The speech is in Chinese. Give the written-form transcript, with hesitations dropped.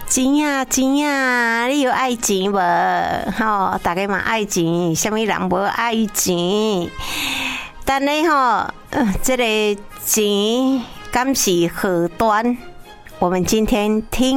钱啊钱啊，你有爱钱无？吼，大家嘛爱钱，什么人无爱钱？但呢吼，这个钱敢是何端？我们今天听